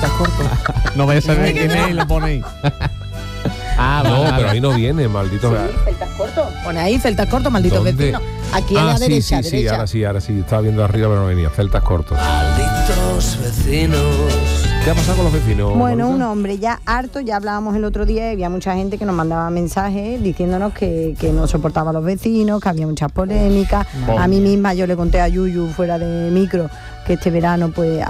Celtas cortos. No vais a saber quién es y lo ponéis. No, pero ahí no viene, maldito. Celtas cortos. Pone ahí Celtas cortos, malditos vecinos. Aquí a la derecha, sí, ahora sí. Estaba viendo arriba, pero no venía. Celtas cortos. Malditos vecinos. ¿Qué ha pasado con los vecinos? Bueno, un hombre ya harto, ya hablábamos el otro día, y había mucha gente que nos mandaba mensajes diciéndonos que no soportaba a los vecinos, que había muchas polémicas. A mí misma yo le conté a Yuyu fuera de micro que este verano pues...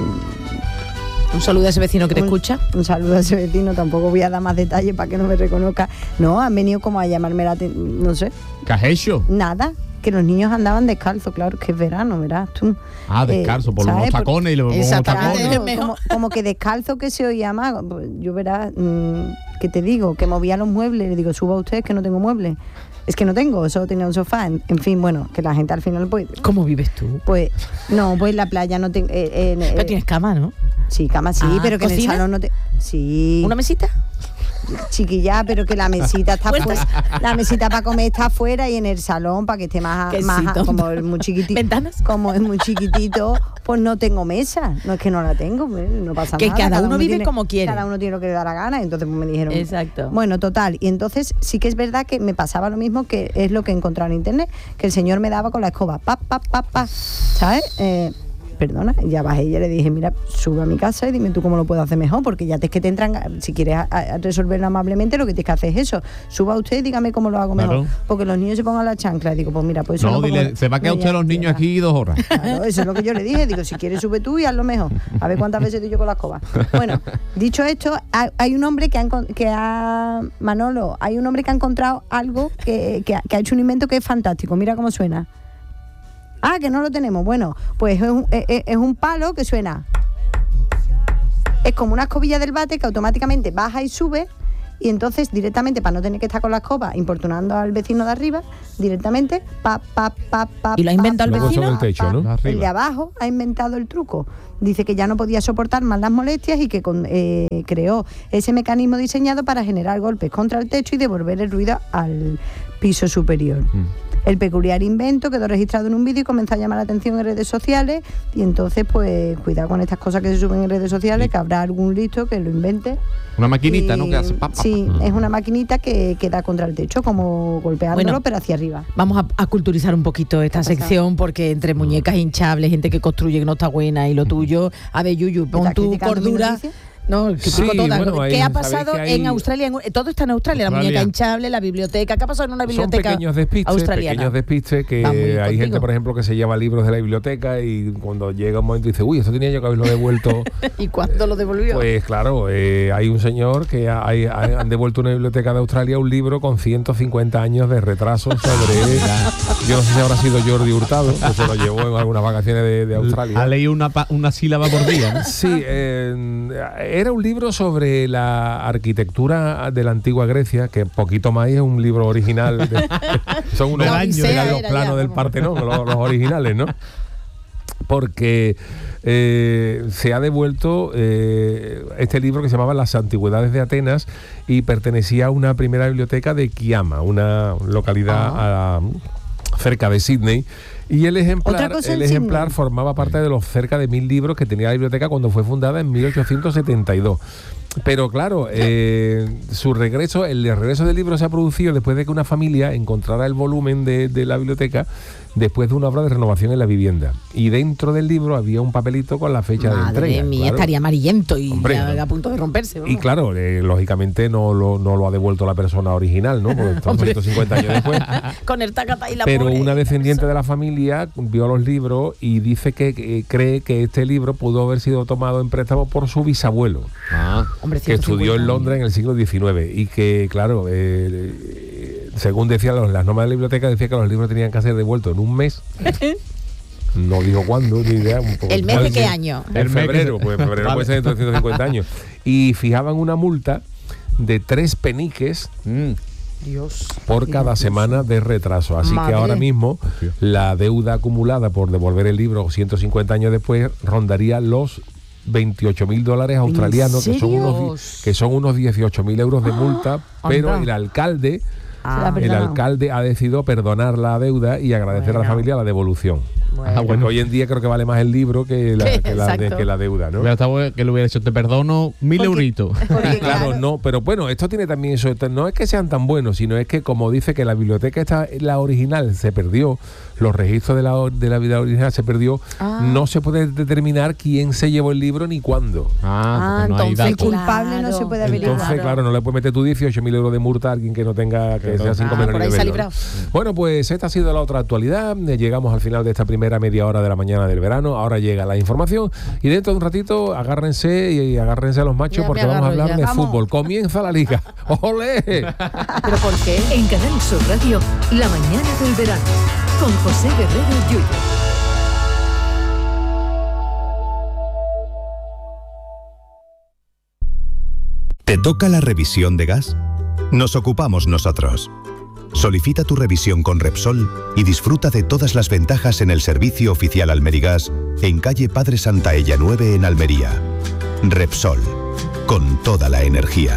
Un saludo a ese vecino que te escucha. Un saludo a ese vecino, tampoco voy a dar más detalles para que no me reconozca. No, han venido como a llamarme la atención, no sé. ¿Qué has hecho? Nada, que los niños andaban descalzos, claro, que es verano, verás tú. Descalzo, por los tacones y los tacones. Como que descalzo que se oía más. Yo verás, ¿qué te digo? Que movía los muebles, le digo, suba usted, que no tengo muebles. Es que no tengo, solo tenía un sofá. En fin, bueno, que la gente al final pues... ¿Cómo vives tú? Pues, no, pues en la playa no tengo... pero tienes cama, ¿no? Sí, cama sí, pero que ¿cocina? en el salón no te... Sí. ¿Una mesita? Chiquilla, pero que la mesita está fuera, la mesita para comer está afuera y en el salón para que esté más como es muy chiquitito. ¿Ventanas? Como es muy chiquitito, pues no tengo mesa. No es que no la tengo, no pasa que nada. Que cada uno vive como quiere. Cada uno tiene lo que le da la gana, entonces pues me dijeron. Exacto. Bueno, total, y entonces sí que es verdad que me pasaba lo mismo, que es lo que he encontrado en internet, que el señor me daba con la escoba, ¿sabes? Perdona, ya bajé y ya le dije, mira, sube a mi casa y dime tú cómo lo puedo hacer mejor, porque ya es que te entran, si quieres a resolverlo amablemente, lo que tienes que hacer es eso, suba usted y dígame cómo lo hago mejor, porque los niños se pongan la chancla, y digo, pues mira, pues eso no, dile, se va a quedar usted los niños aquí 2 horas. Claro, eso es lo que yo le dije, digo, si quieres sube tú y hazlo mejor, a ver cuántas veces doy yo con la escoba. Bueno, dicho esto, hay un hombre Manolo, hay un hombre que ha encontrado algo que ha hecho un invento que es fantástico, mira cómo suena. Que no lo tenemos. Bueno, pues es un palo que suena. Es como una escobilla del bate que automáticamente baja y sube, y entonces directamente, para no tener que estar con la escoba importunando al vecino de arriba, directamente ¿Y lo ha inventado el vecino? El techo, ¿no? El de abajo ha inventado el truco. Dice que ya no podía soportar más las molestias y que creó ese mecanismo diseñado para generar golpes contra el techo y devolver el ruido al piso superior. El peculiar invento quedó registrado en un vídeo y comenzó a llamar la atención en redes sociales, y entonces pues cuidado con estas cosas que se suben en redes sociales, que habrá algún listo que lo invente. Una maquinita, ¿no? Que hace Sí, es una maquinita que da contra el techo, como golpeándolo, pero hacia arriba. Vamos a culturizar un poquito esta sección, porque entre muñecas hinchables, gente que construye que no está buena y lo tuyo, a ver, Yuyu, pon tu cordura. No, ¿qué ha pasado en Australia? Todo está en Australia, la muñeca hinchable, la biblioteca. ¿Qué ha pasado en una biblioteca australiana? Pequeños despistes que hay gente, por ejemplo, que se lleva libros de la biblioteca y cuando llega un momento dice, uy, esto tenía yo que haberlo devuelto. ¿Y cuándo lo devolvió? Pues claro, hay un señor que han devuelto una biblioteca de Australia un libro con 150 años de retraso sobre... Yo no sé si habrá sido Jordi Hurtado, que se lo llevó en algunas vacaciones de Australia. Ha leído una sílaba por día, ¿no? Sí, era un libro sobre la arquitectura de la antigua Grecia, que poquito más es un libro original. Son unos años, eran los planos del Partenón, los originales, ¿no? Porque se ha devuelto este libro que se llamaba Las Antigüedades de Atenas y pertenecía a una primera biblioteca de Kiama, una localidad cerca de Sydney. Y el ejemplar formaba parte de los cerca de 1000 libros que tenía la biblioteca cuando fue fundada en 1872. Pero claro, el regreso del libro se ha producido después de que una familia encontrara el volumen de la biblioteca después de una obra de renovación en la vivienda. Y dentro del libro había un papelito con la fecha de entrega. Madre mía, claro. Estaría amarillento y a punto de romperse. Vamos. Y claro, lógicamente no lo ha devuelto la persona original, ¿no? Porque están 150 años después. Con el tacata y la Pero una descendiente de la familia vio los libros y dice que cree que este libro pudo haber sido tomado en préstamo por su bisabuelo, que estudió en Londres en el siglo XIX y que, claro, según decían las normas de la biblioteca, decía que los libros tenían que ser devueltos en un mes. No digo cuándo, ni idea. ¿El mes de qué año? En febrero, pues febrero puede ser dentro de 150 años. Y fijaban una multa de 3 peniques por cada semana de retraso. Así que ahora mismo la deuda acumulada por devolver el libro 150 años después rondaría los $28.000 australianos, que son unos 18.000 euros de multa, pero el alcalde ha decidido perdonar la deuda y agradecer a la familia la devolución. Bueno, hoy en día creo que vale más el libro que la deuda, ¿no? Que le hubiera dicho, te perdono 1.000 euritos. Claro, no, pero bueno, esto tiene también eso, no es que sean tan buenos, sino es que como dice que la biblioteca la original se perdió, los registros de la vida original se perdió, no se puede determinar quién se llevó el libro ni cuándo. Entonces el culpable no se puede averiguar. Entonces, claro, no le puedes meter tú 18.000 euros de multa a alguien que no tenga, que sea sin comer ni beber. Bueno, pues esta ha sido la otra actualidad. Llegamos al final de esta primera media hora de la mañana del verano. Ahora llega la información y dentro de un ratito agárrense a los machos porque vamos a hablar de fútbol. Comienza la liga. ¡Olé! ¿Pero por qué? En Canal Sur Radio, la mañana del verano, con José Guerrero Yuyo. ¿Te toca la revisión de gas? Nos ocupamos nosotros. Solicita tu revisión con Repsol y disfruta de todas las ventajas en el servicio oficial Almerigas en calle Padre Santaella 9 en Almería. Repsol, con toda la energía.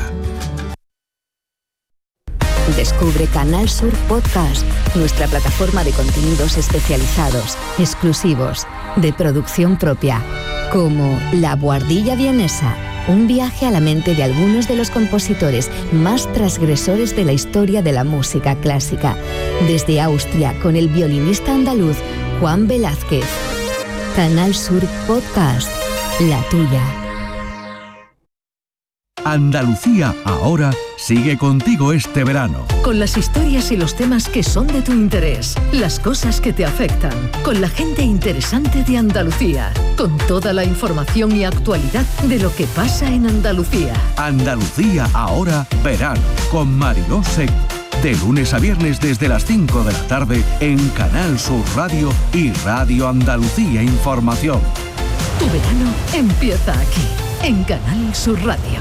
Descubre Canal Sur Podcast, nuestra plataforma de contenidos especializados, exclusivos, de producción propia, como La Buhardilla Vienesa, un viaje a la mente de algunos de los compositores más transgresores de la historia de la música clásica, desde Austria con el violinista andaluz Juan Velázquez. Canal Sur Podcast, la tuya. Andalucía ahora sigue contigo este verano. Con las historias y los temas que son de tu interés, las cosas que te afectan, con la gente interesante de Andalucía, con toda la información y actualidad de lo que pasa en Andalucía. Andalucía ahora verano, con Mariló Seco. De lunes a viernes desde las 5 de la tarde en Canal Sur Radio y Radio Andalucía Información. Tu verano empieza aquí, en Canal Sur Radio.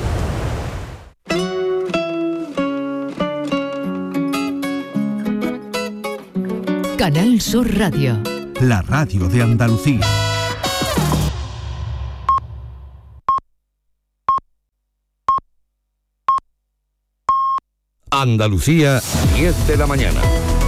Canal Sur Radio, la radio de Andalucía. Andalucía, 10 de la mañana.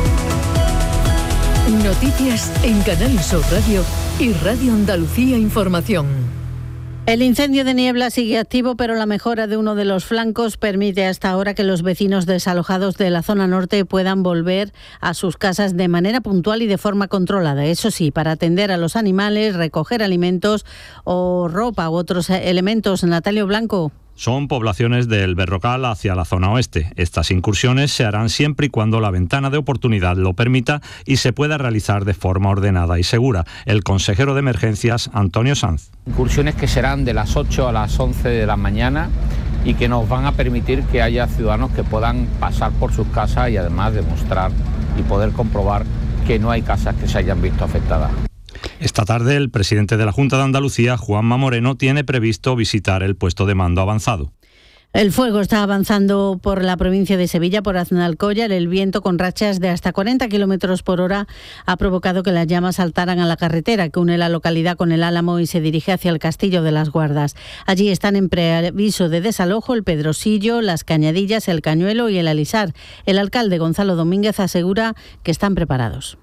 Noticias en Canal Sur Radio y Radio Andalucía Información. El incendio de niebla sigue activo, pero la mejora de uno de los flancos permite hasta ahora que los vecinos desalojados de la zona norte puedan volver a sus casas de manera puntual y de forma controlada. Eso sí, para atender a los animales, recoger alimentos o ropa u otros elementos. Natalio Blanco. Son poblaciones del Berrocal hacia la zona oeste. Estas incursiones se harán siempre y cuando la ventana de oportunidad lo permita y se pueda realizar de forma ordenada y segura. El consejero de emergencias, Antonio Sanz. Incursiones que serán de las 8 a las 11 de la mañana y que nos van a permitir que haya ciudadanos que puedan pasar por sus casas y además demostrar y poder comprobar que no hay casas que se hayan visto afectadas. Esta tarde el presidente de la Junta de Andalucía, Juanma Moreno, tiene previsto visitar el puesto de mando avanzado. El fuego está avanzando por la provincia de Sevilla, por Aznalcóllar. El viento con rachas de hasta 40 kilómetros por hora ha provocado que las llamas saltaran a la carretera que une la localidad con el Álamo y se dirige hacia el Castillo de las Guardas. Allí están en preaviso de desalojo el Pedrosillo, Las Cañadillas, el Cañuelo y el Alisar. El alcalde Gonzalo Domínguez asegura que están preparados.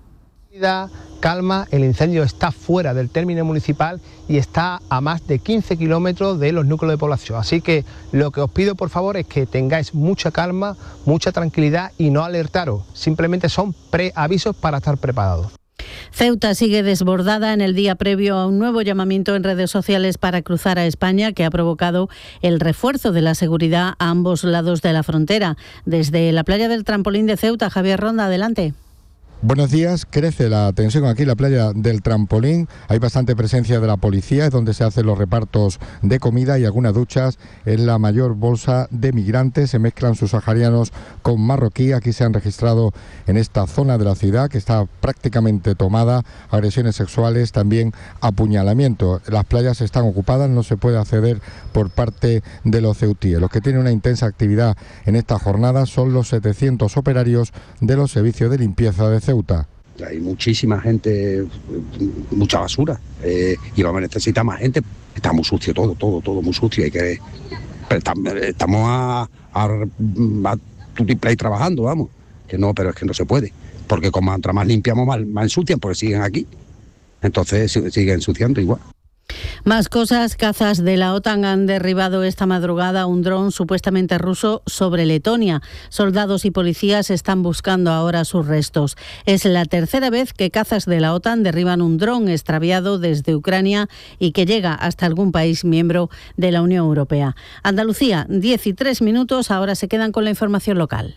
Calma, el incendio está fuera del término municipal y está a más de 15 kilómetros de los núcleos de población. Así que lo que os pido por favor es que tengáis mucha calma, mucha tranquilidad y no alertaros. Simplemente son preavisos para estar preparados. Ceuta sigue desbordada en el día previo a un nuevo llamamiento en redes sociales para cruzar a España que ha provocado el refuerzo de la seguridad a ambos lados de la frontera. Desde la playa del Trampolín de Ceuta, Javier Ronda, adelante. Buenos días, crece la tensión aquí en la playa del Trampolín, hay bastante presencia de la policía, es donde se hacen los repartos de comida y algunas duchas, es la mayor bolsa de migrantes, se mezclan subsaharianos con marroquí, aquí se han registrado en esta zona de la ciudad que está prácticamente tomada, agresiones sexuales, también apuñalamiento, las playas están ocupadas, no se puede acceder por parte de los ceutíes. Los que tienen una intensa actividad en esta jornada son los 700 operarios de los servicios de limpieza de Ceuta. Hay muchísima gente, mucha basura, y vamos a necesitar más gente. Está muy sucio todo muy sucio. Estamos a play trabajando, vamos. Que no, pero es que no se puede. Porque como mientras más limpiamos, más ensucian, porque siguen aquí. entonces sigue ensuciando igual. Más cosas, cazas de la OTAN han derribado esta madrugada un dron supuestamente ruso sobre Letonia. Soldados y policías están buscando ahora sus restos. Es la tercera vez que cazas de la OTAN derriban un dron extraviado desde Ucrania y que llega hasta algún país miembro de la Unión Europea. Andalucía, 10:03, ahora se quedan con la información local.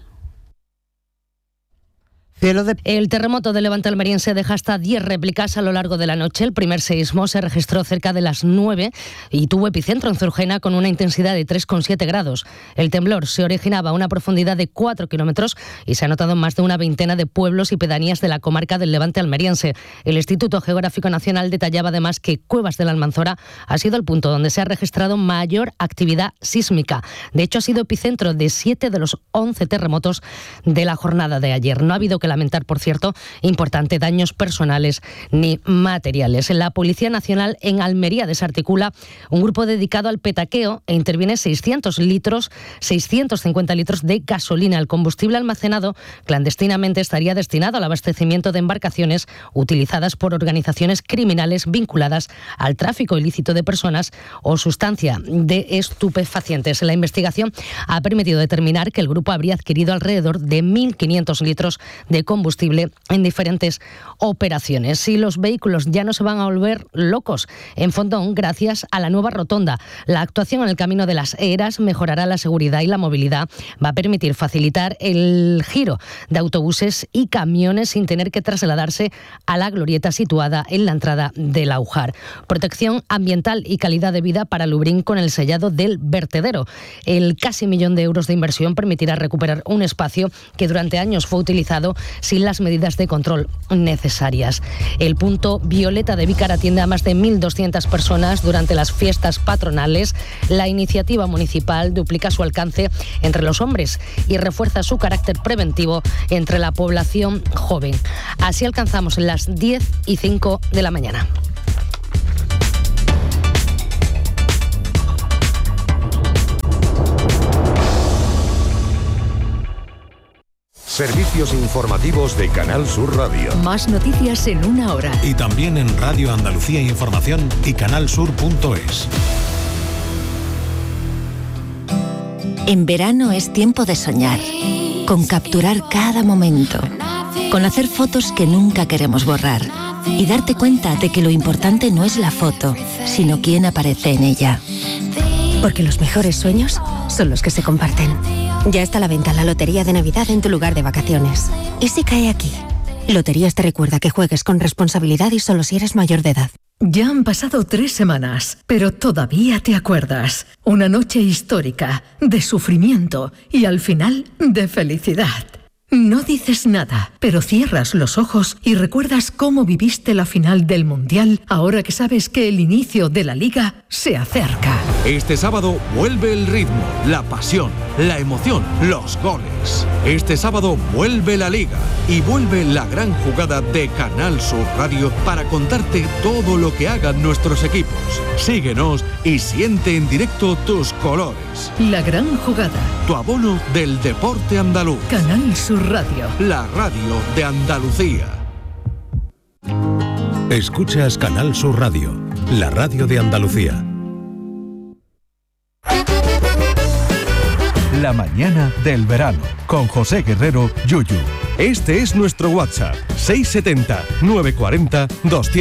El terremoto de Levante almeriense deja hasta 10 réplicas a lo largo de la noche. El primer seísmo se registró cerca de las 9 y tuvo epicentro en Zurgena con una intensidad de 3,7 grados. El temblor se originaba a una profundidad de 4 kilómetros y se ha notado en más de una veintena de pueblos y pedanías de la comarca del Levante almeriense. El Instituto Geográfico Nacional detallaba además que Cuevas de la Almanzora ha sido el punto donde se ha registrado mayor actividad sísmica. De hecho, ha sido epicentro de 7 de los 11 terremotos de la jornada de ayer. No ha habido que lamentar, por cierto, importantes daños personales ni materiales. La Policía Nacional en Almería desarticula un grupo dedicado al petaqueo e interviene 650 litros de gasolina. El combustible almacenado clandestinamente estaría destinado al abastecimiento de embarcaciones utilizadas por organizaciones criminales vinculadas al tráfico ilícito de personas o sustancia de estupefacientes. La investigación ha permitido determinar que el grupo habría adquirido alrededor de 1.500 litros de combustible en diferentes operaciones. Y los vehículos ya no se van a volver locos en Fondón gracias a la nueva rotonda. La actuación en el camino de las Eras mejorará la seguridad y la movilidad. Va a permitir facilitar el giro de autobuses y camiones sin tener que trasladarse a la glorieta situada en la entrada del Aujar. Protección ambiental y calidad de vida para Lubrín con el sellado del vertedero. El casi 1 millón de euros de inversión permitirá recuperar un espacio que durante años fue utilizado sin las medidas de control necesarias. El punto Violeta de Vícar atiende a más de 1.200 personas durante las fiestas patronales. La iniciativa municipal duplica su alcance entre los hombres y refuerza su carácter preventivo entre la población joven. Así alcanzamos las 10:05 de la mañana. Servicios informativos de Canal Sur Radio. Más noticias en una hora. Y también en Radio Andalucía Información y canalsur.es. En verano es tiempo de soñar, con capturar cada momento, con hacer fotos que nunca queremos borrar y darte cuenta de que lo importante no es la foto, sino quién aparece en ella. Porque los mejores sueños son los que se comparten. Ya está a la venta la Lotería de Navidad en tu lugar de vacaciones. ¿Y si cae aquí? Loterías te recuerda que juegues con responsabilidad y solo si eres mayor de edad. Ya han pasado 3 semanas, pero todavía te acuerdas. Una noche histórica, de sufrimiento y al final de felicidad. No dices nada, pero cierras los ojos y recuerdas cómo viviste la final del Mundial ahora que sabes que el inicio de la Liga se acerca. Este sábado vuelve el ritmo, la pasión, la emoción, los goles. Este sábado vuelve la Liga y vuelve la gran jugada de Canal Sur Radio para contarte todo lo que hagan nuestros equipos. Síguenos y siente en directo tus colores. La gran jugada. Tu abono del deporte andaluz. Canal Sur Radio. La radio de Andalucía. Escuchas Canal Sur Radio, la radio de Andalucía. La mañana del verano, con José Guerrero, Yuyu. Este es nuestro WhatsApp, 670 940 200.